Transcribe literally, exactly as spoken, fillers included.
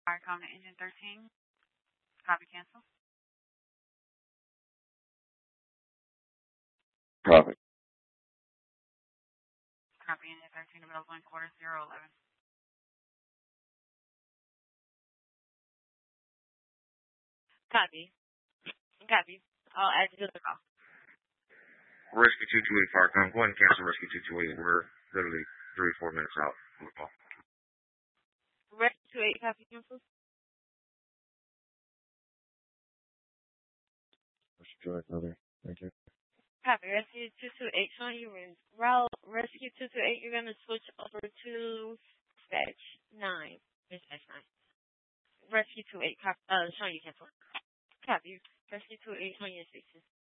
Firecom to engine thirteen. Copy cancel. Copy. Copy engine thirteen available in quarter zero eleven. Copy. Copy. I'll add you to the call. Rescue two two eight Firecom. Go ahead and cancel Rescue two two eight. We're literally three, four minutes out from the call. Rescue two eight, copy cancel. Rescue two eight, another. Thank you. Copy. Rescue two two eight, showing you in route. Rescue two two eight, you're going to switch over to dispatch nine. Dispatch nine. Rescue two eight, copy, uh, showing you cancel. Copy. Rescue two eight, showing you in spaces.